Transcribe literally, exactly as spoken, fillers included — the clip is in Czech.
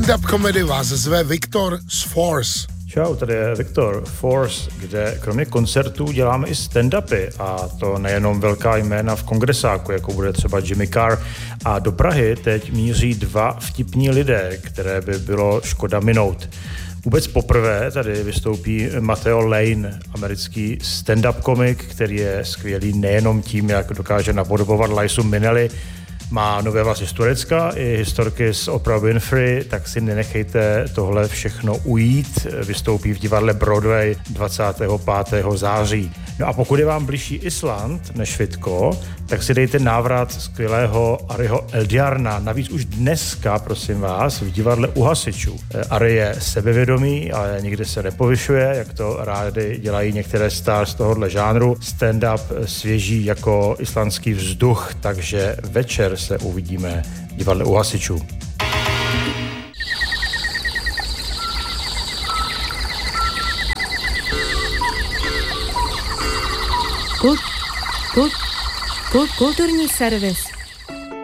Stand-up comedy vás zve Viktor z Force. Čau, tady je Viktor Force, kde kromě koncertů děláme i stand-upy a to nejenom velká jména v kongresáku, jako bude třeba Jimmy Carr. A do Prahy teď míří dva vtipní lidé, které by bylo škoda minout. Vůbec poprvé tady vystoupí Matteo Lane, americký stand-up komik, který je skvělý nejenom tím, jak dokáže napodobovat Lisu Minnelli, má nové vlasy z Turecka i historky z Oprah Winfrey, tak si nenechejte tohle všechno ujít. Vystoupí v divadle Broadway dvacátého pátého září. No a pokud je vám bližší Island než Fitko, tak si dejte návrat skvělého Ariho Eldiarna. Navíc už dneska, prosím vás, v divadle U hasičů. Ari je sebevědomý, ale nikde se nepovyšuje, jak to rádi dělají některé stars z tohohle žánru. Stand-up svěží jako islandský vzduch, takže večer se uvidíme v divadle U hasičů. Kult, kult, kult, kulturní servis.